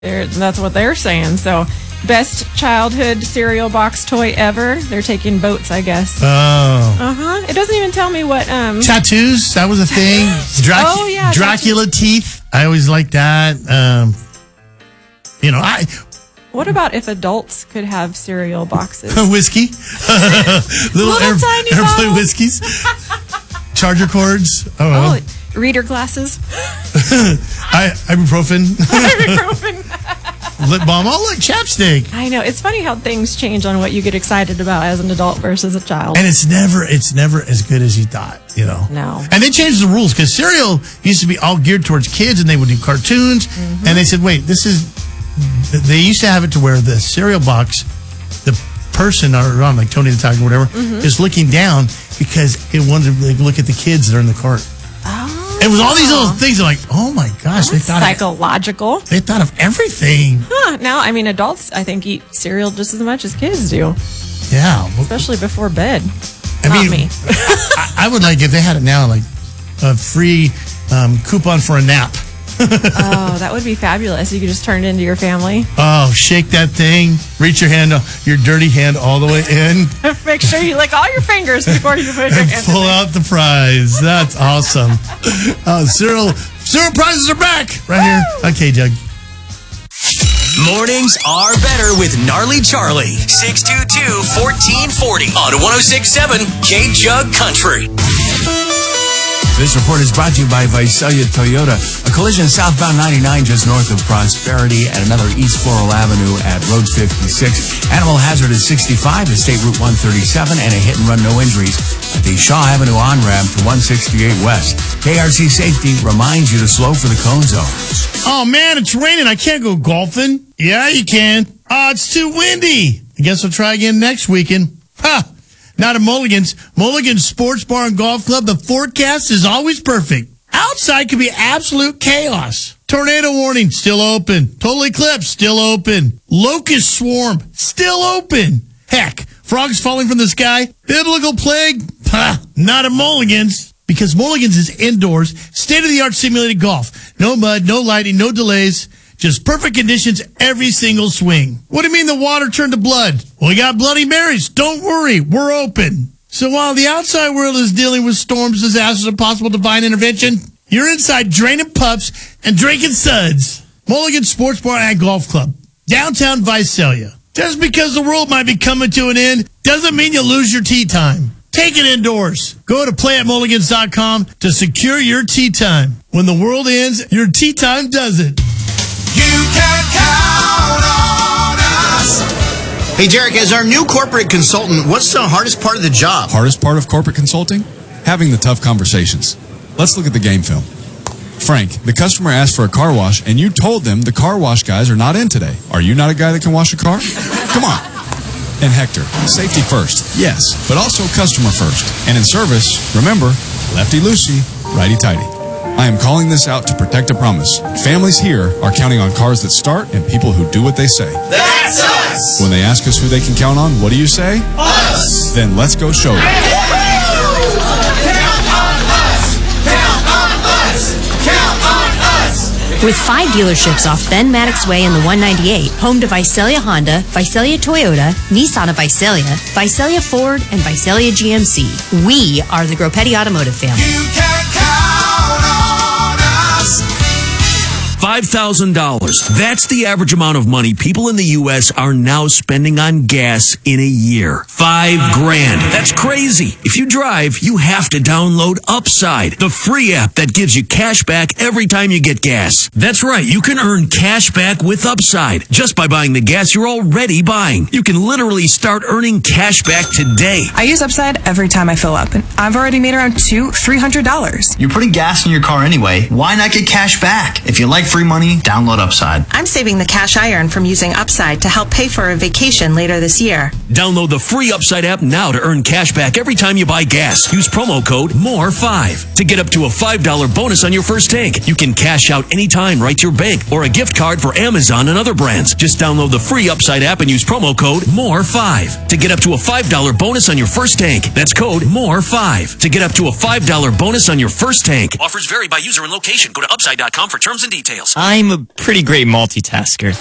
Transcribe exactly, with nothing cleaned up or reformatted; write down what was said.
They're, that's what they're saying. So, best childhood cereal box toy ever. They're taking boats, I guess. Oh. Uh-huh. It doesn't even tell me what... Um... Tattoos, that was a thing. Drac- oh, yeah. Dracula tattoos. Teeth. I always liked that. Um, you know, I... What about if adults could have cereal boxes? Whiskey. Little, Little air, tiny airplane bottles. whiskeys. Charger cords. Oh, oh reader glasses. I, ibuprofen. Ibuprofen. Lip balm. Oh, look, chapstick. I know. It's funny how things change on what you get excited about as an adult versus a child. And it's never it's never as good as you thought, you know. No. And they changed the rules because cereal used to be all geared towards kids and they would do cartoons. Mm-hmm. And they said, wait, this is... They used to have it to where the cereal box, the person around, like Tony the Tiger or whatever, mm-hmm. is looking down because it wanted to like, look at the kids that are in the cart. Oh. It was all these little things. I'm like, oh my gosh, That's they thought psychological. Of, they thought of everything. Huh. Now, I mean, adults, I think, eat cereal just as much as kids do. Yeah. Especially before bed. I Not mean, me. I, I would like if they had it now, like a free um, coupon for a nap. Oh, that would be fabulous. You could just turn it into your family. Oh, shake that thing. Reach your hand, your dirty hand all the way in. Make sure you lick all your fingers before you put your and hand pull in out the prize. That's awesome. Uh, cereal, cereal prizes are back right here. Okay, Jug. Mornings are better with Gnarly Charlie. six two two, one four four zero on one oh six point seven K Jug Country. This report is brought to you by Visalia Toyota. A collision southbound ninety-nine just north of Prosperity at another East Floral Avenue at Road fifty-six. Animal hazard at sixty-five at State Route one thirty-seven and a hit and run, no injuries at the Shaw Avenue on-ramp to one sixty-eight West. K R C Safety reminds you to slow for the cone zones. Oh, man, it's raining. I can't go golfing. Yeah, you can. Oh, it's too windy. I guess I'll try again next weekend. Ha! Not at Mulligan's. Mulligan's Sports Bar and Golf Club. The forecast is always perfect. Outside could be absolute chaos. Tornado warning, still open. Total eclipse, still open. Locust swarm, still open. Heck, frogs falling from the sky. Biblical plague, ha, not at Mulligan's. Because Mulligan's is indoors, state-of-the-art simulated golf. No mud, no lighting, no delays. Just perfect conditions every single swing. What do you mean the water turned to blood? Well, we got Bloody Marys. Don't worry, we're open. So while the outside world is dealing with storms, disasters, and possible divine intervention, you're inside draining pups and drinking suds. Mulligan Sports Bar and Golf Club, downtown Visalia. Just because the world might be coming to an end doesn't mean you lose your tee time. Take it indoors. Go to play at mulligans dot com to secure your tee time. When the world ends, your tee time doesn't. You can count on us. Hey, Derek, as our new corporate consultant, what's the hardest part of the job? Hardest part of corporate consulting? Having the tough conversations. Let's look at the game film. Frank, the customer asked for a car wash, and you told them the car wash guys are not in today. Are you not a guy that can wash a car? Come on. And Hector, safety first, yes, but also customer first. And in service, remember, lefty-loosey, righty-tighty. I am calling this out to protect a promise. Families here are counting on cars that start and people who do what they say. That's us! When they ask us who they can count on, what do you say? Us! Then let's go show them. Count on us! Count on us! Count on us! With five dealerships off Ben Maddox Way in the one ninety-eight, home to Visalia Honda, Visalia Toyota, Nissan of Visalia, Visalia Ford, and Visalia G M C. We are the Groppetti Automotive family. You can count on us! five thousand dollars. That's the average amount of money people in the U S are now spending on gas in a year. Five grand. That's crazy. If you drive, you have to download Upside, the free app that gives you cash back every time you get gas. That's right. You can earn cash back with Upside just by buying the gas you're already buying. You can literally start earning cash back today. I use Upside every time I fill up, and I've already made around two, three hundred dollars. You're putting gas in your car anyway. Why not get cash back? If you like free money, download Upside. I'm saving the cash I earn from using Upside to help pay for a vacation later this year. Download the free Upside app now to earn cash back every time you buy gas. Use promo code M O R E five to get up to a five dollars bonus on your first tank. You can cash out anytime right to your bank or a gift card for Amazon and other brands. Just download the free Upside app and use promo code M O R E five to get up to a five dollars bonus on your first tank. That's code M O R E five to get up to a five dollars bonus on your first tank. Offers vary by user and location. Go to upside dot com for terms and details. details. I'm a pretty great multitasker.